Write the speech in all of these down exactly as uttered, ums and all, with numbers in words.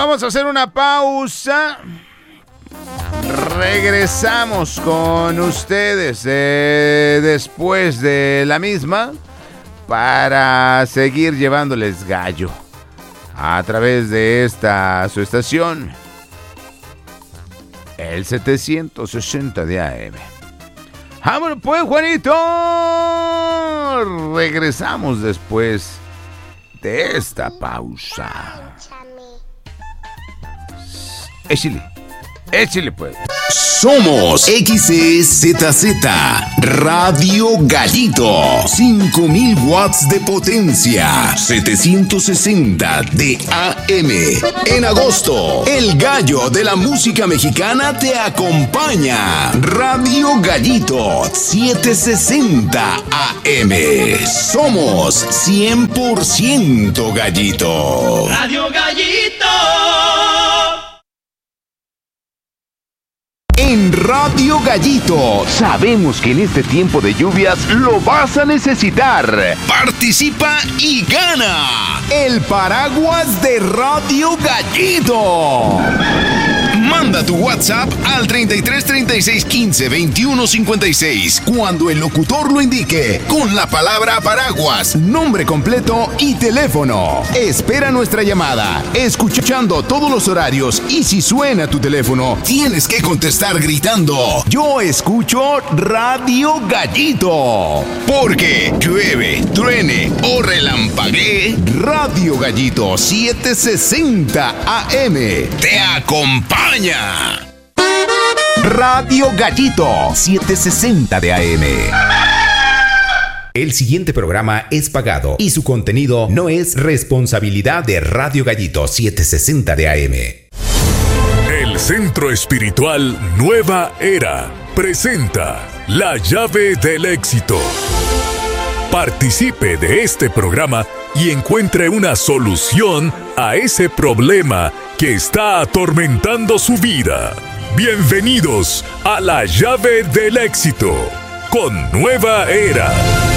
vamos a hacer una pausa. Regresamos con ustedes eh, después de la misma para seguir llevándoles gallo a través de esta su estación, el setecientos sesenta de A M. ¡Vámonos pues, Juanito! Regresamos después de esta pausa. Échale, échale pues. Somos X E Z Z Radio Gallito, cinco mil watts de potencia, setecientos sesenta de A M. En agosto, el gallo de la música mexicana te acompaña. Radio Gallito, setecientos sesenta A M. Somos cien por ciento gallito. Radio Gallito. En Radio Gallito, sabemos que en este tiempo de lluvias lo vas a necesitar. Participa y gana el paraguas de Radio Gallito. Manda tu WhatsApp al treinta y tres, treinta y seis, quince, veintiuno, cincuenta y seis cuando el locutor lo indique con la palabra paraguas, nombre completo y teléfono. Espera nuestra llamada, escuchando todos los horarios, y si suena tu teléfono, tienes que contestar gritando: yo escucho Radio Gallito. Porque llueve, truene o relampaguee, Radio Gallito setecientos sesenta A M te acompaña. Radio Gallito setecientos sesenta de A M. El siguiente programa es pagado y su contenido no es responsabilidad de Radio Gallito setecientos sesenta de A M. El Centro Espiritual Nueva Era presenta La Llave del Éxito. Participe de este programa y encuentre una solución a ese problema que está atormentando su vida. Bienvenidos a La Llave del Éxito con Nueva Era.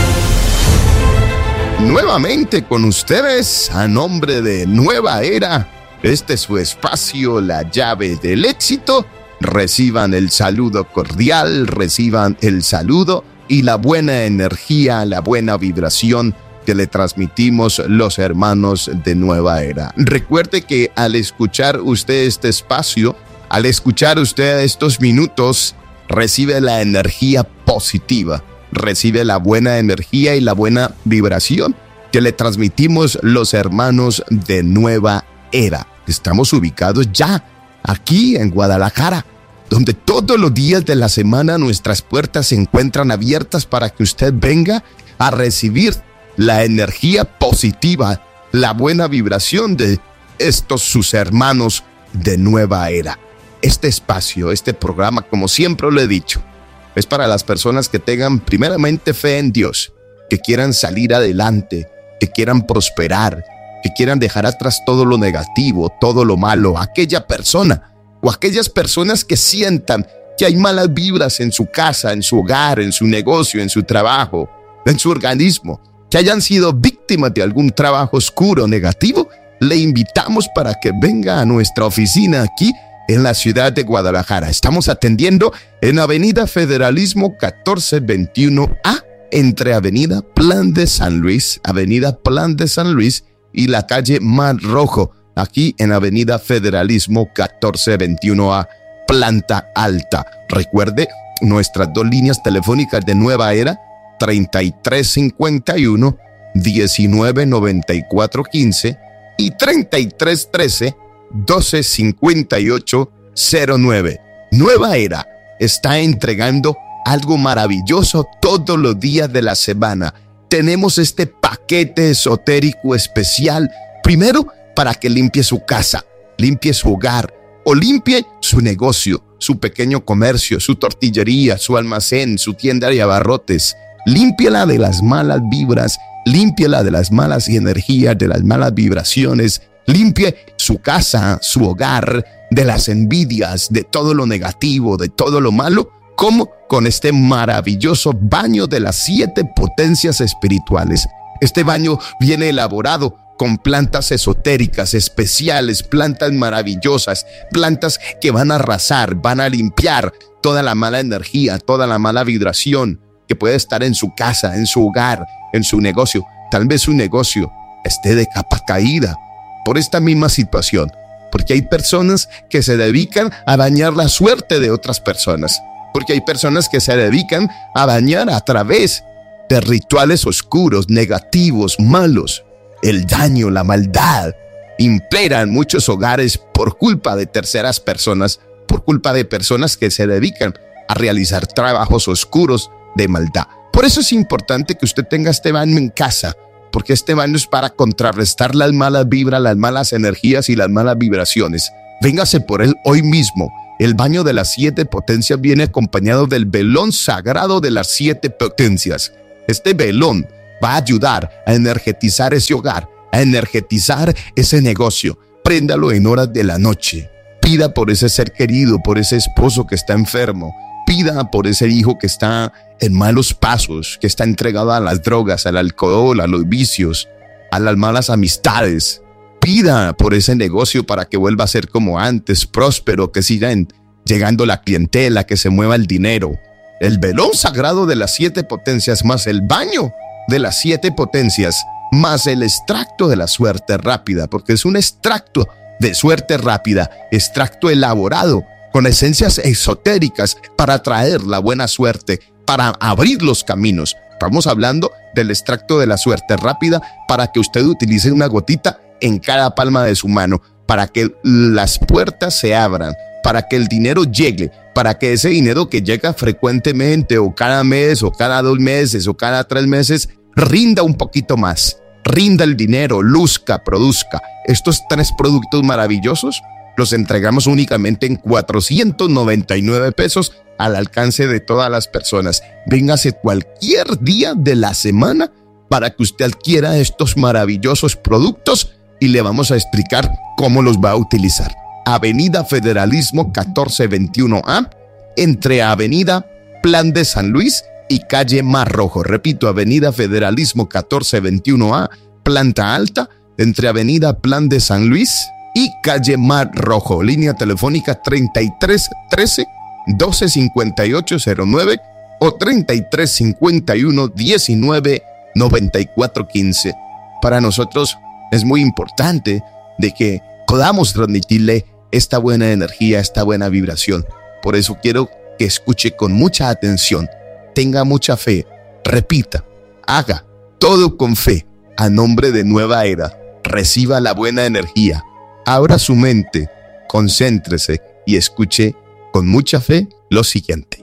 Nuevamente con ustedes, a nombre de Nueva Era, este es su espacio, La Llave del Éxito. Reciban el saludo cordial, reciban el saludo y la buena energía, la buena vibración que le transmitimos los hermanos de Nueva Era. Recuerde que al escuchar usted este espacio, al escuchar usted estos minutos, recibe la energía positiva, recibe la buena energía y la buena vibración que le transmitimos los hermanos de Nueva Era. Estamos ubicados ya aquí en Guadalajara, donde todos los días de la semana nuestras puertas se encuentran abiertas para que usted venga a recibir la energía positiva, la buena vibración de estos sus hermanos de Nueva Era. Este espacio, este programa, como siempre lo he dicho, es para las personas que tengan primeramente fe en Dios, que quieran salir adelante, que quieran prosperar, que quieran dejar atrás todo lo negativo, todo lo malo, aquella persona o aquellas personas que sientan que hay malas vibras en su casa, en su hogar, en su negocio, en su trabajo, en su organismo, que hayan sido víctimas de algún trabajo oscuro, negativo. Le invitamos para que venga a nuestra oficina aquí en la ciudad de Guadalajara. Estamos atendiendo en Avenida Federalismo catorce veintiuno A, entre Avenida Plan de San Luis, Avenida Plan de San Luis y la calle Mar Rojo, aquí en Avenida Federalismo catorce veintiuno A, planta alta. Recuerde nuestras dos líneas telefónicas de Nueva Era, treinta y tres cincuenta y uno, diecinueve noventa y cuatro quince y treinta y tres trece, doce cincuenta y ocho cero nueve. Nueva Era está entregando algo maravilloso todos los días de la semana. Tenemos este paquete esotérico especial, primero para que limpie su casa, limpie su hogar o limpie su negocio, su pequeño comercio, su tortillería, su almacén, su tienda de abarrotes. Límpiela de las malas vibras, límpiela de las malas energías, de las malas vibraciones. Limpie su casa, su hogar, de las envidias, de todo lo negativo, de todo lo malo, como con este maravilloso baño de las siete potencias espirituales. Este baño viene elaborado con plantas esotéricas, especiales, plantas maravillosas, plantas que van a arrasar, van a limpiar toda la mala energía, toda la mala vibración que puede estar en su casa, en su hogar, en su negocio. Tal vez su negocio esté de capa caída por esta misma situación, porque hay personas que se dedican a dañar la suerte de otras personas, porque hay personas que se dedican a dañar a través de rituales oscuros, negativos, malos. El daño, la maldad impera en muchos hogares por culpa de terceras personas, por culpa de personas que se dedican a realizar trabajos oscuros de maldad. Por eso es importante que usted tenga este baño en casa, porque este baño es para contrarrestar las malas vibras, las malas energías y las malas vibraciones. Véngase por él hoy mismo. El baño de las siete potencias viene acompañado del velón sagrado de las siete potencias. Este velón va a ayudar a energetizar ese hogar, a energetizar ese negocio. Préndalo en horas de la noche. Pida por ese ser querido, por ese esposo que está enfermo. Pida por ese hijo que está en malos pasos, que está entregado a las drogas, al alcohol, a los vicios, a las malas amistades. Pida por ese negocio para que vuelva a ser como antes, próspero, que siga llegando la clientela, que se mueva el dinero. El velón sagrado de las siete potencias más el baño de las siete potencias más el extracto de la suerte rápida, porque es un extracto de suerte rápida, extracto elaborado con esencias esotéricas para traer la buena suerte, para abrir los caminos. Estamos hablando del extracto de la suerte rápida para que usted utilice una gotita en cada palma de su mano, para que las puertas se abran, para que el dinero llegue, para que ese dinero que llega frecuentemente o cada mes o cada dos meses o cada tres meses rinda un poquito más, rinda el dinero, luzca, produzca. Estos tres productos maravillosos los entregamos únicamente en cuatrocientos noventa y nueve pesos al alcance de todas las personas. Véngase cualquier día de la semana para que usted adquiera estos maravillosos productos y le vamos a explicar cómo los va a utilizar. Avenida Federalismo catorce veintiuno A, entre Avenida Plan de San Luis y calle Mar Rojo. Repito, Avenida Federalismo catorce veintiuno A, planta alta, entre Avenida Plan de San Luis y calle Mar Rojo. Línea telefónica treinta y tres trece doce cincuenta y ocho cero nueve o treinta y tres cincuenta y uno diecinueve noventa y cuatro quince. Para nosotros es muy importante de que podamos transmitirle esta buena energía, esta buena vibración. Por eso quiero que escuche con mucha atención, tenga mucha fe, repita, haga todo con fe, a nombre de Nueva Era. Reciba la buena energía, abra su mente, concéntrese y escuche con mucha fe lo siguiente.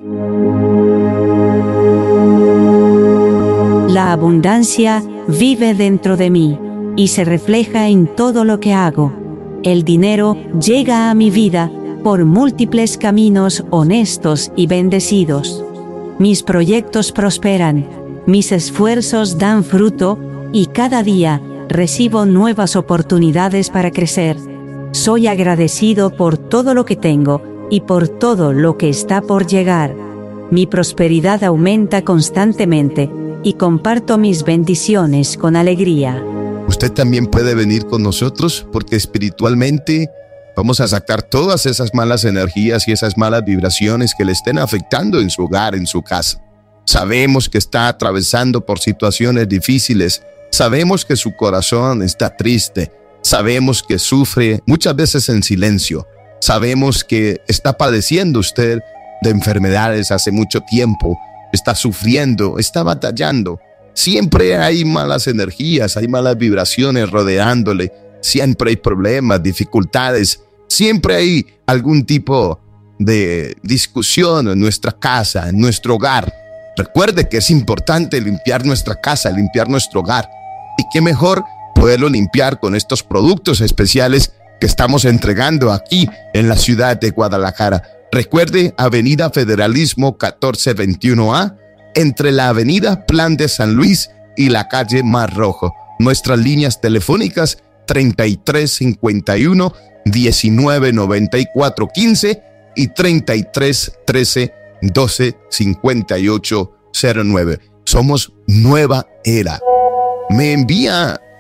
La abundancia vive dentro de mí y se refleja en todo lo que hago. El dinero llega a mi vida por múltiples caminos honestos y bendecidos. Mis proyectos prosperan, mis esfuerzos dan fruto y cada día recibo nuevas oportunidades para crecer. Soy agradecido por todo lo que tengo y por todo lo que está por llegar. Mi prosperidad aumenta constantemente y comparto mis bendiciones con alegría. Usted también puede venir con nosotros porque espiritualmente vamos a sacar todas esas malas energías y esas malas vibraciones que le estén afectando en su hogar, en su casa. Sabemos que está atravesando por situaciones difíciles. Sabemos que su corazón está triste. Sabemos que sufre muchas veces en silencio. Sabemos que está padeciendo usted de enfermedades hace mucho tiempo. Está sufriendo, está batallando. Siempre hay malas energías, hay malas vibraciones rodeándole. Siempre hay problemas, dificultades. Siempre hay algún tipo de discusión en nuestra casa, en nuestro hogar. Recuerde que es importante limpiar nuestra casa, limpiar nuestro hogar. Y qué mejor poderlo limpiar con estos productos especiales que estamos entregando aquí en la ciudad de Guadalajara. Recuerde, Avenida Federalismo catorce veintiuno A, entre la Avenida Plan de San Luis y la calle Mar Rojo. Nuestras líneas telefónicas treinta y tres cincuenta y uno diecinueve noventa y cuatro quince y treinta y tres trece doce cincuenta y ocho cero nueve. Somos Nueva Era. Me envía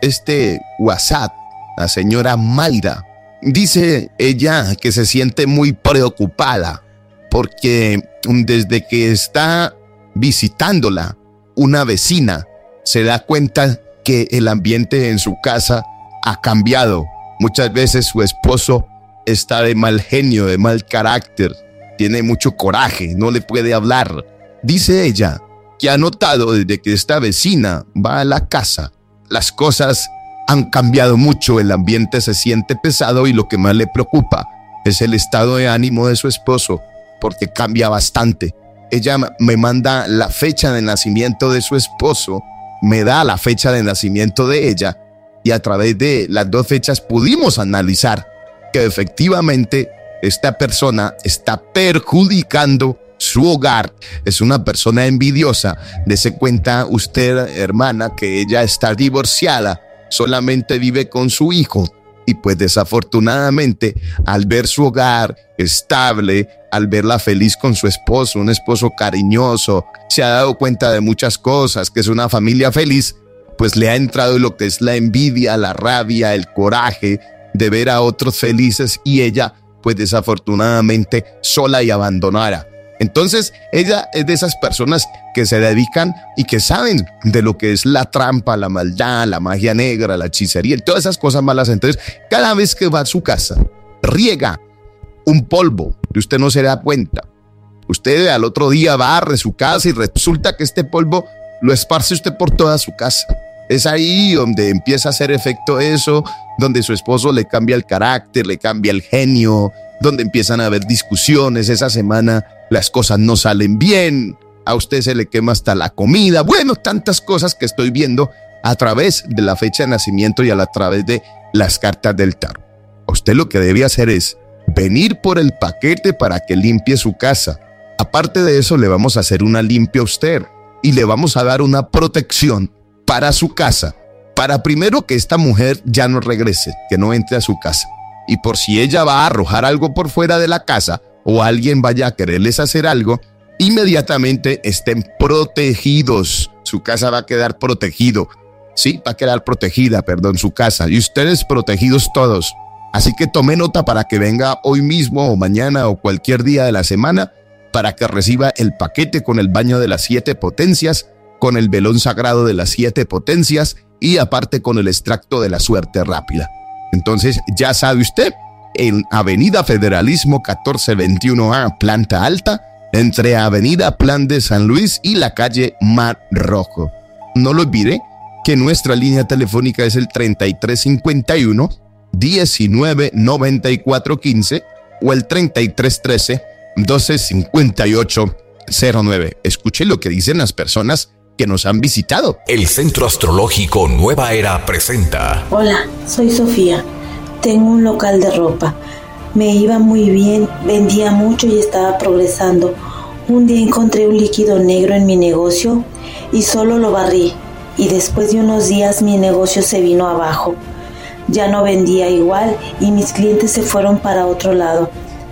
este WhatsApp, la señora Mayra. Dice ella que se siente muy preocupada porque desde que está visitándola, una vecina se da cuenta que el ambiente en su casa ha cambiado. Muchas veces su esposo está de mal genio, de mal carácter, tiene mucho coraje, no le puede hablar. Dice ella que ha notado desde que esta vecina va a la casa, las cosas han cambiado mucho, el ambiente se siente pesado y lo que más le preocupa es el estado de ánimo de su esposo, porque cambia bastante. Ella me manda la fecha de nacimiento de su esposo, me da la fecha de nacimiento de ella y a través de las dos fechas pudimos analizar que efectivamente esta persona está perjudicando su hogar. Es una persona envidiosa. Dese cuenta usted, hermana, que ella está divorciada, solamente vive con su hijo y pues desafortunadamente al ver su hogar estable, al verla feliz con su esposo, un esposo cariñoso, se ha dado cuenta de muchas cosas, que es una familia feliz, pues le ha entrado lo que es la envidia, la rabia, el coraje de ver a otros felices y ella pues desafortunadamente sola y abandonada. Entonces ella es de esas personas que se dedican y que saben de lo que es la trampa, la maldad, la magia negra, la hechicería y todas esas cosas malas. Entonces cada vez que va a su casa riega un polvo y usted no se da cuenta. Usted al otro día barre su casa y resulta que este polvo lo esparce usted por toda su casa. Es ahí donde empieza a hacer efecto eso, donde su esposo le cambia el carácter, le cambia el genio, donde empiezan a haber discusiones. Esa semana las cosas no salen bien, a usted se le quema hasta la comida. Bueno, tantas cosas que estoy viendo a través de la fecha de nacimiento y a, la, a través de las cartas del tarot. Usted lo que debe hacer es venir por el paquete para que limpie su casa. Aparte de eso, le vamos a hacer una limpia a usted y le vamos a dar una protección para su casa, para primero que esta mujer ya no regrese, que no entre a su casa. Y por si ella va a arrojar algo por fuera de la casa o alguien vaya a quererles hacer algo, inmediatamente estén protegidos. Su casa va a quedar protegido. Sí, va a quedar protegida, perdón, su casa. Y ustedes protegidos todos. Así que tome nota para que venga hoy mismo o mañana o cualquier día de la semana para que reciba el paquete con el baño de las siete potencias, con el velón sagrado de las siete potencias y aparte con el extracto de la suerte rápida. Entonces ya sabe usted, en Avenida Federalismo catorce veintiuno A, planta alta, entre Avenida Plan de San Luis y la calle Mar Rojo. No lo olvide que nuestra línea telefónica es el treinta y tres cincuenta y uno, diecinueve noventa y cuatro quince o el treinta y tres trece, doce cincuenta y ocho cero nueve. Escuche lo que dicen las personas que nos han visitado. El Centro Astrológico Nueva Era presenta. Hola, soy Sofía. Tengo un local de ropa. Me iba muy bien, vendía mucho y estaba progresando. Un día encontré un líquido negro en mi negocio y solo lo barrí. Y después de unos días mi negocio se vino abajo. Ya no vendía igual y mis clientes se fueron para otro lado.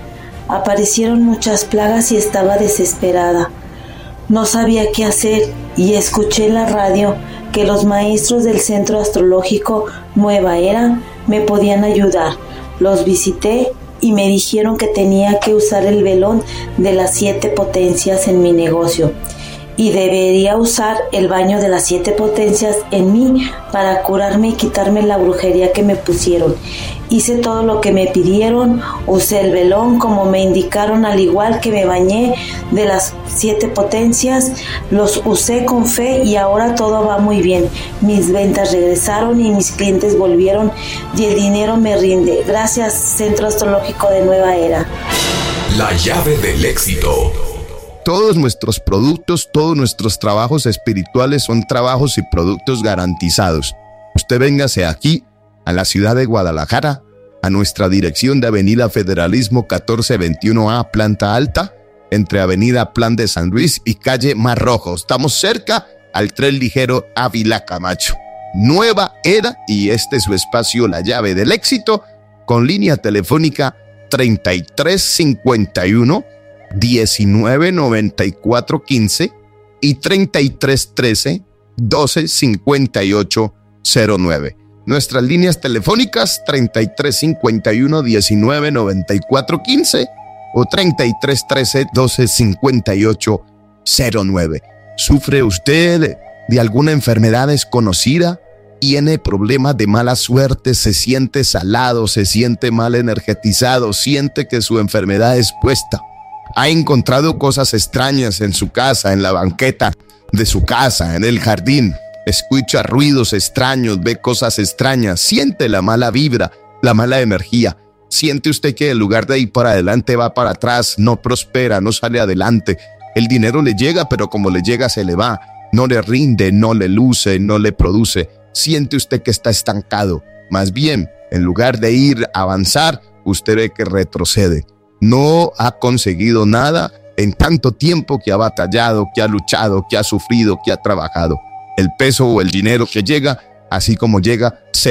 Aparecieron muchas plagas y estaba desesperada. No sabía qué hacer y escuché en la radio que los maestros del Centro Astrológico Nueva Era me podían ayudar. Los visité y me dijeron que tenía que usar el velón de las siete potencias en mi negocio y debería usar el baño de las siete potencias en mí para curarme y quitarme la brujería que me pusieron. Hice todo lo que me pidieron, usé el velón como me indicaron, al igual que me bañé de las siete potencias, los usé con fe y ahora todo va muy bien. Mis ventas regresaron y mis clientes volvieron y el dinero me rinde. Gracias, Centro Astrológico de Nueva Era. La llave del éxito. Todos nuestros productos, todos nuestros trabajos espirituales son trabajos y productos garantizados. Usted véngase aquí, a la ciudad de Guadalajara, a nuestra dirección de Avenida Federalismo catorce veintiuno A, planta alta, entre Avenida Plan de San Luis y calle Mar Rojo. Estamos cerca al tren ligero Ávila Camacho. Nueva Era, y este es su espacio, La Llave del Éxito, con línea telefónica treinta y tres cincuenta y uno, diecinueve noventa y cuatro quince y treinta y tres trece, doce cincuenta y ocho cero nueve. Nuestras líneas telefónicas treinta y tres cincuenta y uno diecinueve noventa y cuatro quince o treinta y tres trece doce cincuenta y ocho cero nueve. ¿Sufre usted de alguna enfermedad desconocida? ¿Tiene problemas de mala suerte? ¿Se siente salado? ¿Se siente mal energetizado? ¿Siente que su enfermedad es puesta? ¿Ha encontrado cosas extrañas en su casa, en la banqueta de su casa, en el jardín? Escucha ruidos extraños, ve cosas extrañas, siente la mala vibra, la mala energía. Siente usted que en lugar de ir para adelante va para atrás, no prospera, no sale adelante. El dinero le llega, pero como le llega se le va. No le rinde, no le luce, no le produce. Siente usted que está estancado. Más bien, en lugar de ir a avanzar, usted ve que retrocede. No ha conseguido nada en tanto tiempo que ha batallado, que ha luchado, que ha sufrido, que ha trabajado. El peso o el dinero que llega, así como llega, se